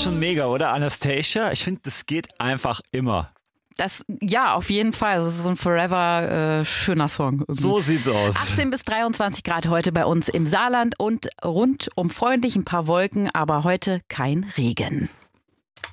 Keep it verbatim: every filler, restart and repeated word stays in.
schon mega, oder? Anastacia, ich finde, das geht einfach immer. Das, ja, auf jeden Fall. Das ist so ein forever äh, schöner Song. Irgendwie. So sieht's aus. achtzehn bis dreiundzwanzig Grad heute bei uns im Saarland und rundum freundlich, ein paar Wolken, aber heute kein Regen.